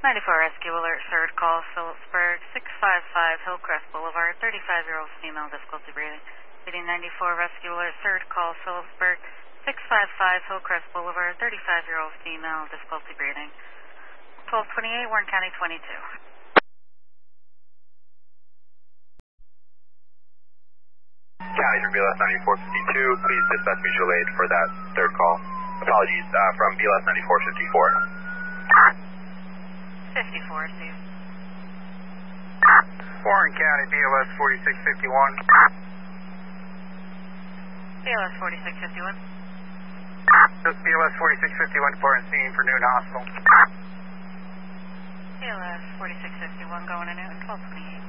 94 Rescue Alert, third call, Phillipsburg, 655 Hillcrest Boulevard, 35-year-old female, difficulty breathing. Leading 94 Rescue Alert, third call, Phillipsburg, 655 Hillcrest Boulevard, 35-year-old female, difficulty breathing. 1228, Warren County 22. County from BLS 9452, please dispatch mutual aid for that third call. Apologies, from BLS 9454. 54, Steve. Warren County, BLS 4651. BLS 4651. Just BLS 4651 departing scene for Newton Hospital. BLS 4651 going to Newton, 1228.